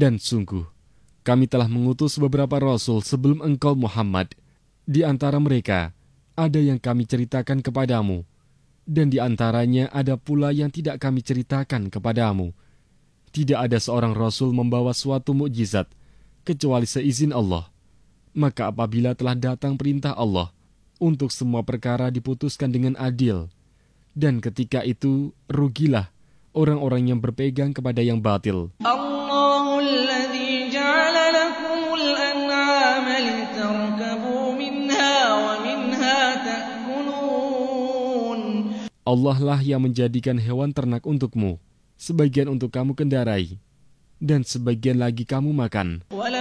Dan sungguh, kami telah mengutus beberapa rasul sebelum engkau Muhammad. Di antara mereka, ada yang kami ceritakan kepadamu, dan di antaranya ada pula yang tidak kami ceritakan kepadamu. Tidak ada seorang rasul membawa suatu mukjizat, kecuali seizin Allah. Maka apabila telah datang perintah Allah, untuk semua perkara diputuskan dengan adil, dan ketika itu rugilah orang-orang yang berpegang kepada yang batil. Allahul ladzi ja'ala lakumul an'ama litarkabu minha wa minha ta'kulun. Allah lah yang menjadikan hewan ternak untukmu, sebagian untuk kamu kendarai, dan sebagian lagi kamu makan.